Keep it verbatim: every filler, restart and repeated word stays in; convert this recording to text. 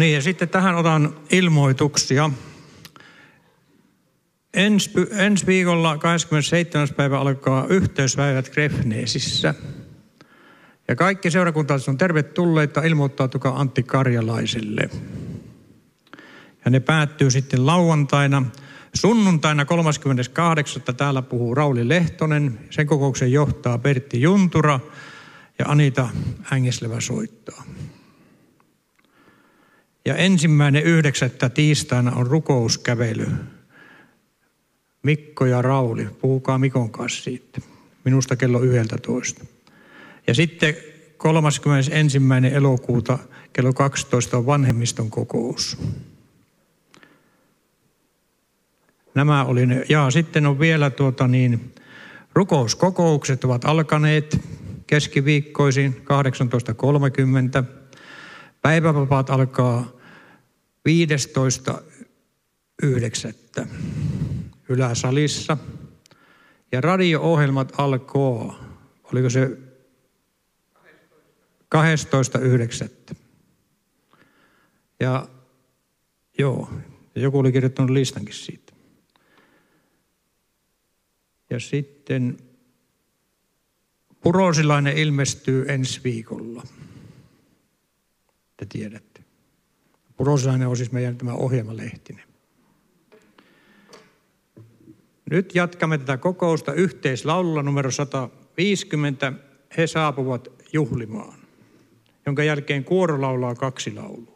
niin, ja sitten tähän otan ilmoituksia. Ensi, ensi viikolla kahdeskymmenesseitsemäs päivä alkaa yhteyspäivät Grefneesissä. Ja kaikki seurakuntalaiset on tervetulleita, ilmoittautukaa Antti Karjalaiselle. Ja ne päättyy sitten lauantaina. Sunnuntaina kolmaskymmeneskahdeksas täällä puhuu Rauli Lehtonen. Sen kokouksen johtaa Pertti Juntura ja Anita Ängeslevä soittaa. Ja ensimmäinen yhdeksättä tiistaina on rukouskävely. Mikko ja Rauli, puhukaa Mikon kanssa siitä. Minusta kello yksitoista. Ja sitten kolmaskymmenesensimmäinen elokuuta kello kaksitoista on vanhemmiston kokous. Nämä oli ne. Ja sitten on vielä tuota niin, rukouskokoukset ovat alkaneet keskiviikkoisin kahdeksantoista kolmekymmentä. Päivävapaat alkaa viidestoista yhdeksättä Yläsalissa. Ja radio-ohjelmat alkoi, oliko se kahdestoista yhdeksättä Ja joo, joku oli kirjoittanut listankin siitä. Ja sitten Purosilainen ilmestyy ensi viikolla. Te tiedätte. Purosilainen on siis meidän tämä ohjelmalehtinen. Nyt jatkamme tätä kokousta yhteislaululla numero sata viisikymmentä. He saapuvat juhlimaan, jonka jälkeen kuoro laulaa kaksi laulua.